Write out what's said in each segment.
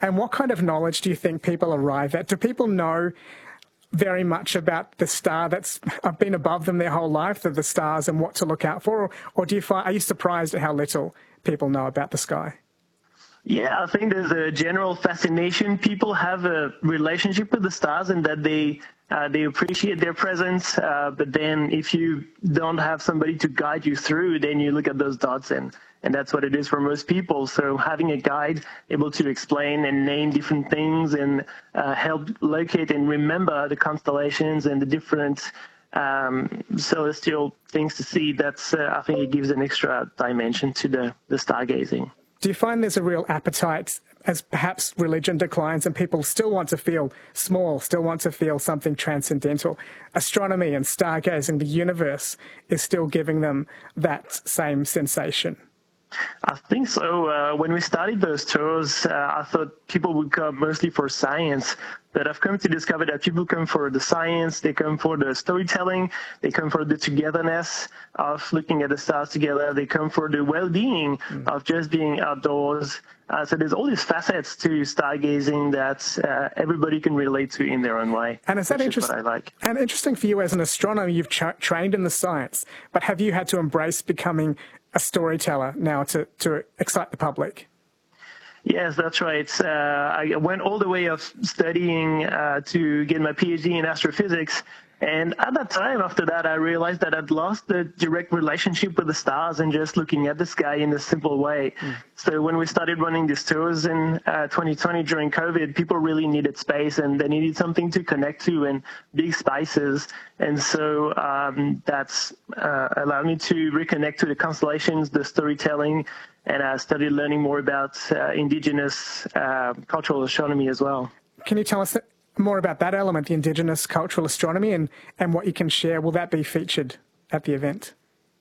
And what kind of knowledge do you think people arrive at? Do people know very much about the star that's been above them their whole life, the stars and what to look out for? Or are you surprised at how little people know about the sky? Yeah, I think there's a general fascination. People have a relationship with the stars and that they appreciate their presence. But then if you don't have somebody to guide you through, then you look at those dots and that's what it is for most people. So having a guide able to explain and name different things and help locate and remember the constellations and the different celestial things to see, that's I think it gives an extra dimension to the stargazing. Do you find there's a real appetite as perhaps religion declines and people still want to feel small, still want to feel something transcendental? Astronomy and stargazing, the universe, is still giving them that same sensation? I think so. When we started those tours, I thought people would come mostly for science, but I've come to discover that people come for the science, they come for the storytelling, they come for the togetherness of looking at the stars together, they come for the well-being of just being outdoors. So there's all these facets to stargazing that everybody can relate to in their own way. And is that interesting? What I like. And interesting for you as an astronomer, you've trained in the science, but have you had to embrace becoming a storyteller now to excite the public? Yes, that's right. I went all the way of studying to get my PhD in astrophysics. And at that time, after that, I realized that I'd lost the direct relationship with the stars and just looking at the sky in a simple way. So when we started running these tours in 2020 during COVID, people really needed space and they needed something to connect to and big spaces. And so that's allowed me to reconnect to the constellations, the storytelling, and I started learning more about indigenous cultural astronomy as well. Can you tell us more about that element, the indigenous cultural astronomy, and what you can share? Will that be featured at the event?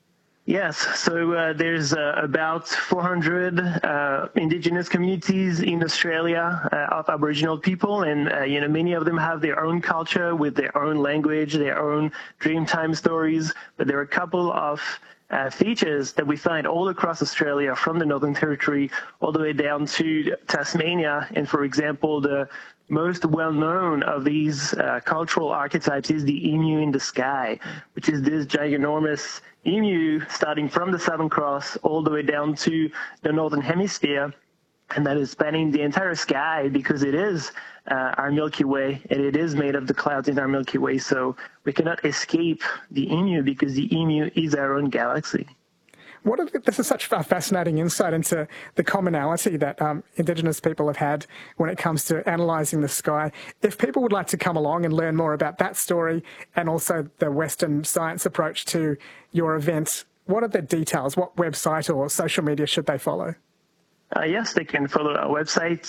Yes, so there's about 400 indigenous communities in Australia of Aboriginal people, and many of them have their own culture with their own language, their own Dreamtime stories, but there are a couple of features that we find all across Australia, from the Northern Territory all the way down to Tasmania. And for example, the most well-known of these cultural archetypes is the emu in the sky, which is this ginormous emu starting from the Southern Cross all the way down to the Northern Hemisphere, and that is spanning the entire sky because it is our Milky Way, and it is made of the clouds in our Milky Way. So we cannot escape the emu because the emu is our own galaxy. This is such a fascinating insight into the commonality that Indigenous people have had when it comes to analysing the sky. If people would like to come along and learn more about that story and also the Western science approach to your event, what are the details? What website or social media should they follow? Yes, they can follow our website,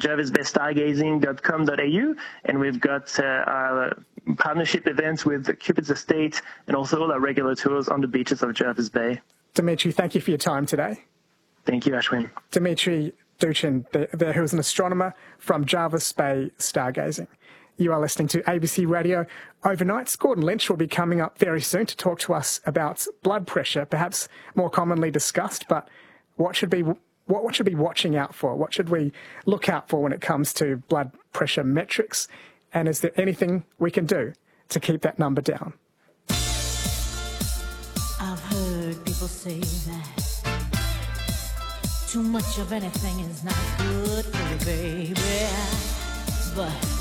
jervisbaystargazing.com.au, and we've got our partnership events with Cupid's Estate and also all our regular tours on the beaches of Jervis Bay. Dimitri, thank you for your time today. Thank you, Ashwin. Dimitri Duchin, who is an astronomer from Jervis Bay Stargazing. You are listening to ABC Radio Overnights. Gordon Lynch will be coming up very soon to talk to us about blood pressure, perhaps more commonly discussed, but what should be watching out for? What should we look out for when it comes to blood pressure metrics? And is there anything we can do to keep that number down? I've heard people say that too much of anything is not good for you, baby. But